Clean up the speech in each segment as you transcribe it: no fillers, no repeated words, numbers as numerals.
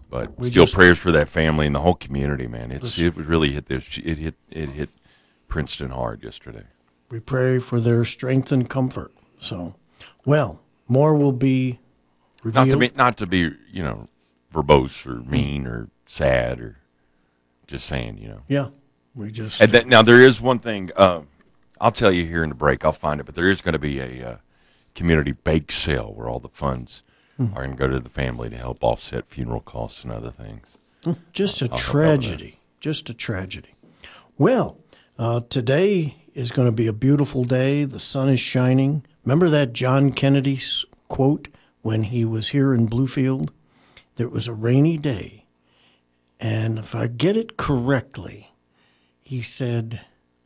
But still, prayers for that family and the whole community, man. It really hit this. It hit Princeton hard yesterday. We pray for their strength and comfort. So, well, more will be revealed. Not to be verbose or mean or sad or just saying, Yeah, we just. And now there is one thing. I'll tell you here in the break. I'll find it, but there is going to be a community bake sale where all the funds are going to go to the family to help offset funeral costs and other things. Just a tragedy. Just a tragedy. Well, today is going to be a beautiful day. The sun is shining. Remember that John Kennedy quote when he was here in Bluefield? There was a rainy day. And if I get it correctly, he said,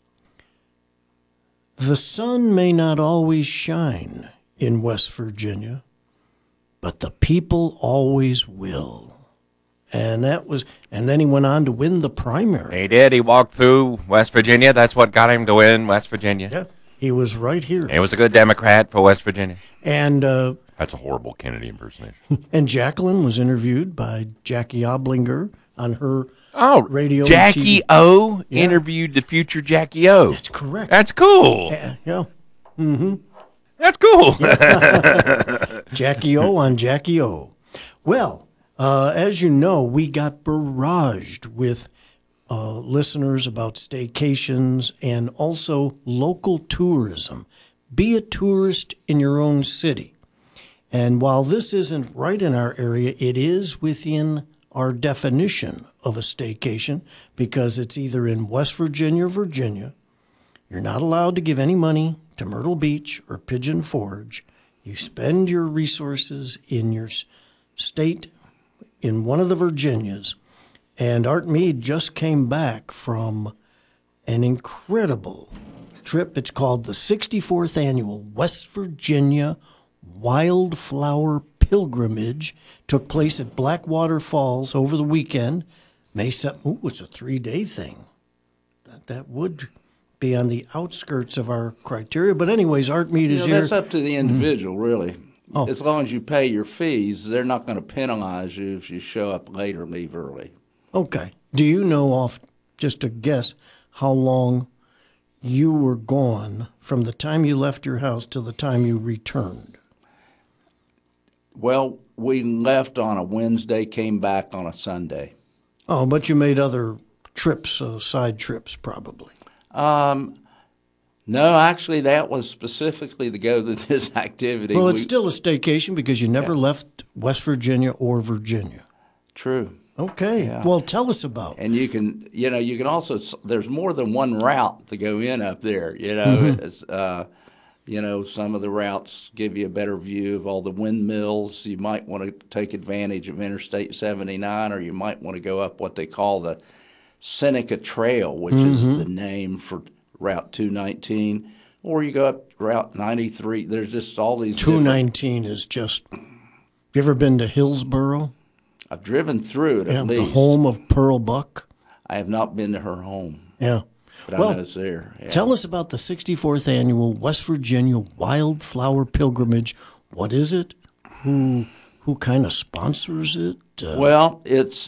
"The sun may not always shine in West Virginia, but the people always will." And then he went on to win the primary. He did. He walked through West Virginia. That's what got him to win West Virginia. Yeah, he was right here. He was a good Democrat for West Virginia. And that's a horrible Kennedy impersonation. And Jacqueline was interviewed by Jackie Oblinger on her radio. Jackie O interviewed the future Jackie O. That's correct. That's cool. Yeah. Mm-hmm. That's cool. Jackie O on Jackie O. Well, as you know, we got barraged with listeners about staycations and also local tourism. Be a tourist in your own city. And while this isn't right in our area, it is within our definition of a staycation because it's either in West Virginia or Virginia. You're not allowed to give any money to Myrtle Beach or Pigeon Forge. You spend your resources in your state in one of the Virginias. And Art Mead just came back from an incredible trip. It's called the 64th Annual West Virginia Wildflower Pilgrimage. Took place at Blackwater Falls over the weekend. May 7th. Oh, it's a 3-day thing. That would be on the outskirts of our criteria. But anyways, Art Mead is here. That's up to the individual, really. Oh. As long as you pay your fees, they're not going to penalize you if you show up late or leave early. Okay. Do you know just a guess, how long you were gone from the time you left your house to the time you returned? Well, we left on a Wednesday, came back on a Sunday. Oh, but you made other trips, side trips probably. No, actually, that was specifically to go to this activity. Well, it's still a staycation because you never left West Virginia or Virginia. True. Okay. Yeah. Well, tell us about it. And you can also, there's more than one route to go in up there. It's, some of the routes give you a better view of all the windmills. You might want to take advantage of Interstate 79, or you might want to go up what they call the Seneca Trail, which is the name for Route 219, or you go up Route 93. There's just all these 219 is just, have you ever been to Hillsboro? I've driven through it at least. The home of Pearl Buck? I have not been to her home. Yeah. But I know it's there. Yeah. Tell us about the 64th Annual West Virginia Wildflower Pilgrimage. What is it? Who kind of sponsors it? Well, it's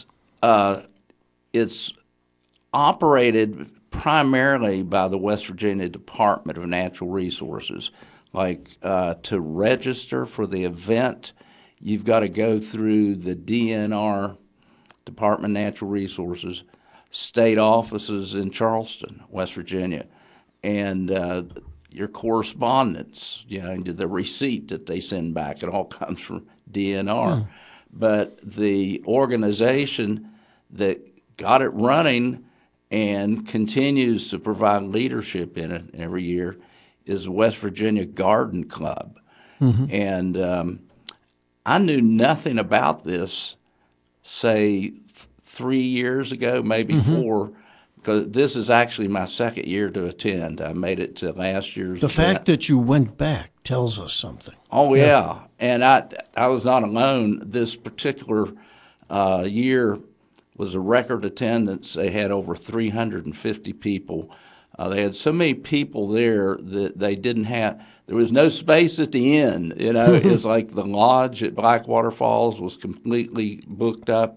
operated primarily by the West Virginia Department of Natural Resources. Like to register for the event, you've got to go through the DNR, Department of Natural Resources, state offices in Charleston, West Virginia, and your correspondence, the receipt that they send back, it all comes from DNR. But the organization that got it running and continues to provide leadership in it every year is the West Virginia Garden Club. And I knew nothing about this, say, 3 years ago, maybe 4, because this is actually my second year to attend. I made it to last year's event. Fact that you went back tells us something. Oh, yeah. And I was not alone. This particular year was a record attendance. They had over 350 people. They had so many people there that they didn't have – there was no space at the end. It's like the lodge at Blackwater Falls was completely booked up.